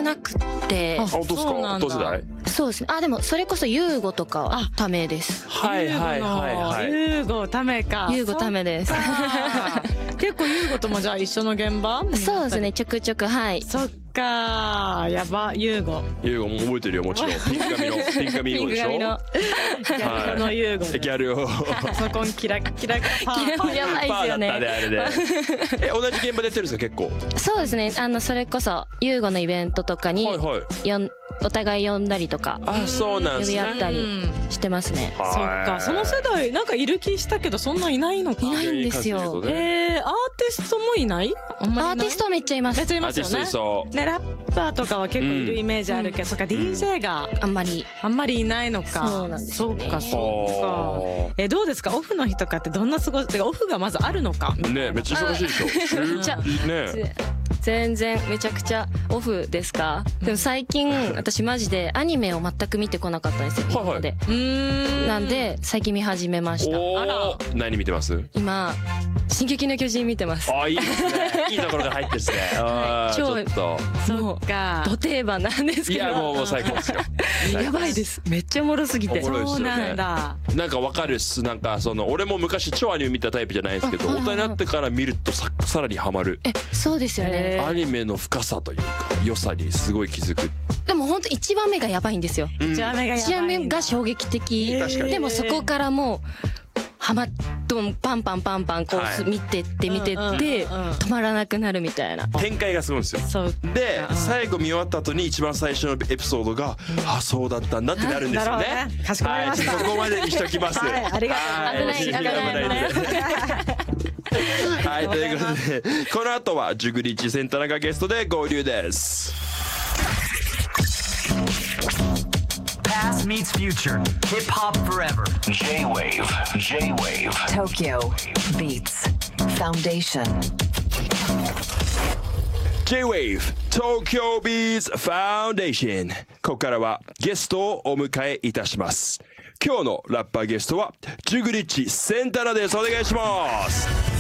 なくて。 本当ですか？同世代？ そうですね。でもそれこそユーゴとかはためです。 はいはいはいはい。 ユーゴためか。 ユーゴためです。 結構ユーゴともじゃあ一緒の現場？ そうですね、ちょくちょく、はい。 そっか、やば、ユーゴ。 ユーゴも覚えてるよ、もちろん。ピンク髪のユーゴでしょ。 ギャルのユーゴ。 ギャルを。 パソコンキラキラがやばいですよね。 あれで。同じ現場でやってるんですか、結構。 そうですね、それこそユーゴのイベントとかにお互い呼んだりとか、 そうなんですね。 呼び合ったりしてますね。 そっか、その世代なんかいる気したけどそんないないのか。 いないんですよ。 アーティストもいない？ アーティストめっちゃいます。 めっちゃいますよね。ね、ラッパーとかは結構いるイメージあるけど、そっか DJ があんまりいないのか。 そうなんですよね。 そうか。どうですか？オフの日とかってどんな過ごし？オフがまずあるのか。 ね、めっちゃ忙しいでしょ。 めっちゃね。全然めちゃくちゃオフですか？でも最近私マジでアニメを全く見てこなかったんですよ。今まで。なんで最近見始めました。 あら。何見てます？ 今進撃の巨人見てます。 いいですね。いいところが入ってですね。ちょっと。 そうか。 ド定番なんですけど。 いやもう最高ですよ。 やばいです。めっちゃおもろすぎて。 そうなんだ。 なんかわかるっす。なんか俺も昔超アニメ見たタイプじゃないですけど、大人になってから見るとさらにハマる。 そうですよね。 アニメの深さというか良さにすごい気づく。 でも本当1話目がやばいんですよ。 1話目が衝撃的。でもそこからもうパンパンこう見てって止まらなくなるみたいな。 展開がすごいんですよ。で最後見終わった後に一番最初のエピソードがそうだったんだってなるんですよね。 かしこまりました。 そこまでにしときます。 ありがとう。 危ない。 はい、ということでこの後はジュグリッチセンタナがゲストで合流です。 Past meets future. Hip hop forever. J-Wave. Tokyo Beats Foundation. J-Wave Tokyo Beats Foundation。ここからはゲストをお迎えいたします。今日のラッパーゲストはジュグリッチセンタナです。お願いします。